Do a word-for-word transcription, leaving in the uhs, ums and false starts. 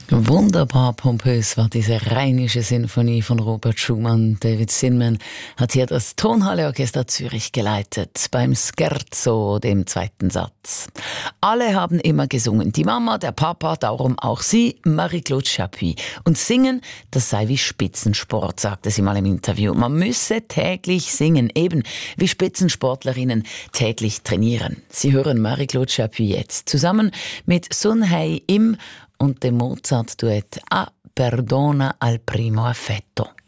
Wunderbar pompös war diese Rheinische Sinfonie von Robert Schumann. David Zinman hat hier das Tonhalle-Orchester Zürich geleitet, beim Scherzo, dem zweiten Satz. Alle haben immer gesungen, die Mama, der Papa, darum auch sie, Marie-Claude Chapuis. Und singen, das sei wie Spitzensport, sagte sie mal im Interview. Man müsse täglich singen, eben wie Spitzensportlerinnen täglich trainieren. Sie hören Marie-Claude Chapuis jetzt, zusammen mit Sun Hei Im und dem Mozart-Duett A Perdona al primo affetto.